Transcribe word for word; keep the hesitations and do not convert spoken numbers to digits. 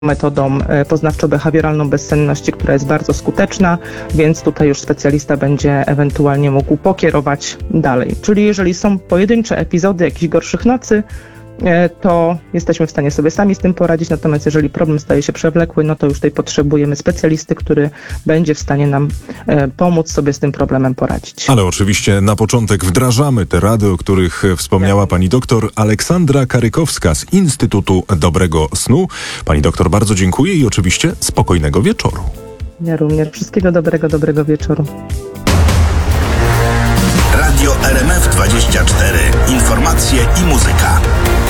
metodą poznawczo-behawioralną bezsenności, która jest bardzo skuteczna, więc tutaj już specjalista będzie ewentualnie mógł pokierować dalej. Czyli jeżeli są pojedyncze epizody jakichś gorszych nocy, to jesteśmy w stanie sobie sami z tym poradzić, natomiast jeżeli problem staje się przewlekły, no to już tutaj potrzebujemy specjalisty, który będzie w stanie nam pomóc sobie z tym problemem poradzić. Ale oczywiście na początek wdrażamy te rady, o których wspomniała pani doktor Aleksandra Karykowska z Instytutu Dobrego Snu. Pani doktor, bardzo dziękuję i oczywiście spokojnego wieczoru. Ja również. Wszystkiego dobrego, dobrego wieczoru. Radio R M F dwadzieścia cztery. Informacje i muzyka.